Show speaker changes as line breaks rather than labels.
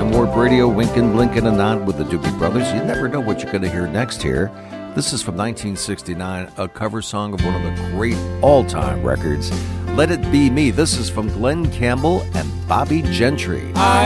on Ward Radio, winking, blinking, and nod with the Doobie Brothers. You never know what you're going to hear next here. This is from 1969, a cover song of one of the great all-time records, Let It Be Me. This is from Glenn Campbell and Bobby Gentry.
I